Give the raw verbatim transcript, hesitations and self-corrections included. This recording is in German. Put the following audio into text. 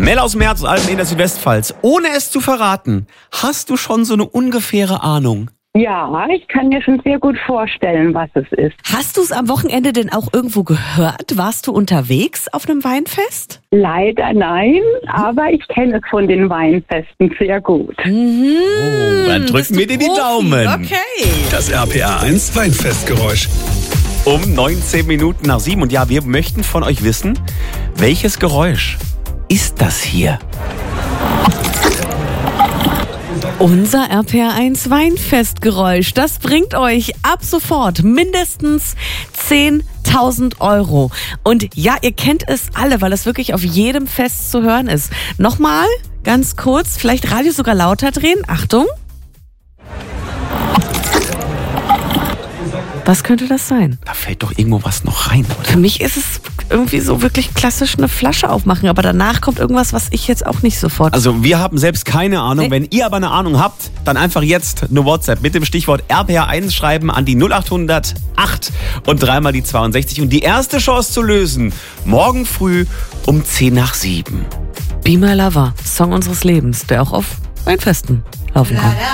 Mel aus Merzalben in der Südwestpfalz. Ohne es zu verraten, hast du schon so eine ungefähre Ahnung? Ja, ich kann mir schon sehr gut vorstellen, was es ist. Hast du es am Wochenende denn auch irgendwo gehört? Warst du unterwegs auf einem Weinfest? Leider nein, aber ich kenne es von den Weinfesten sehr gut. Mhm. Oh, dann drücken wir dir die Daumen. Okay. Das R P R eins Weinfestgeräusch. Um neunzehn Minuten nach sieben. Und ja, wir möchten von euch wissen, welches Geräusch ist das hier? Unser R P R eins Weinfestgeräusch, das bringt euch ab sofort mindestens zehntausend Euro. Und ja, ihr kennt es alle, weil es wirklich auf jedem Fest zu hören ist. Nochmal, ganz kurz, vielleicht Radio sogar lauter drehen. Achtung. Was könnte das sein? Da fällt doch irgendwo was noch rein, oder? Für mich ist es irgendwie so wirklich klassisch eine Flasche aufmachen, aber danach kommt irgendwas, was ich jetzt auch nicht sofort... Also wir haben selbst keine Ahnung. Nee. Wenn ihr aber eine Ahnung habt, dann einfach jetzt eine WhatsApp mit dem Stichwort R P R eins schreiben an die null acht hundert acht und dreimal die zweiundsechzig. Und die erste Chance zu lösen, morgen früh um zehn nach sieben. Be My Lover, Song unseres Lebens, der auch auf Weinfesten laufen kann.